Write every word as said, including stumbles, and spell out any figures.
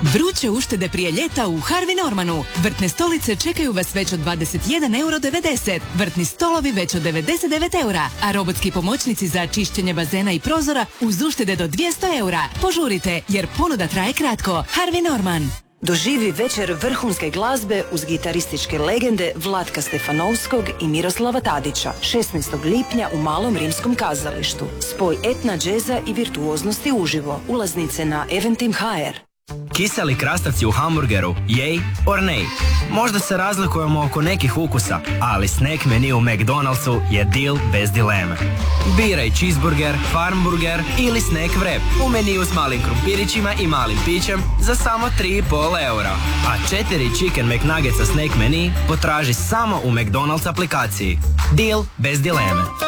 Vruće uštede prije ljeta u Harvey Normanu. Vrtne stolice čekaju vas već od dvadeset jedan euro devedeset. Vrtni stolovi već od devedeset devet eura. A robotski pomoćnici za čišćenje bazena i prozora uz uštede do dvjesto eura. Požurite jer ponuda traje kratko. Harvey Norman. Doživi večer vrhunske glazbe uz gitarističke legende Vlatka Stefanovskog i Miroslava Tadića. šesnaestog lipnja u Malom rimskom kazalištu. Spoj etna, džeza i virtuoznosti uživo. Ulaznice na Eventim punkt h r. Kiseli krastavci u hamburgeru, yay or nay? Možda se razlikujemo oko nekih ukusa, ali snack menu u McDonald'su je deal bez dileme. Biraj cheeseburger, farmburger ili snack wrap u meniju s malim krumpirićima i malim pićem za samo tri i pol eura. A četiri chicken McNuggetsa snack menu potraži samo u McDonald's aplikaciji. Deal bez dileme.